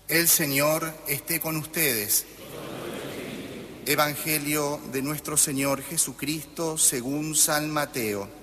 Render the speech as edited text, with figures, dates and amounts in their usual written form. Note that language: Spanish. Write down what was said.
El Señor esté con ustedes. Evangelio de nuestro Señor Jesucristo según San Mateo.